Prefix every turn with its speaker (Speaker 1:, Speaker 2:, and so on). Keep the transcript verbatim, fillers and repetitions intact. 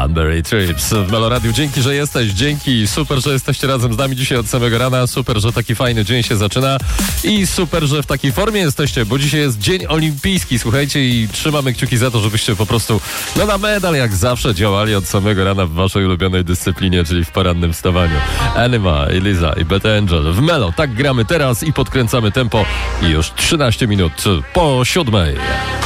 Speaker 1: Cranberry Trips w Meloradiu. Dzięki, że jesteś, dzięki, super, że jesteście razem z nami dzisiaj od samego rana, super, że taki fajny dzień się zaczyna i super, że w takiej formie jesteście, bo dzisiaj jest Dzień Olimpijski, słuchajcie, i trzymamy kciuki za to, żebyście po prostu no na medal jak zawsze działali od samego rana w waszej ulubionej dyscyplinie, czyli w porannym wstawaniu. Anima, Eliza i Beth Angel w Melo. Tak gramy teraz i podkręcamy tempo i już trzynaście minut po siódmej.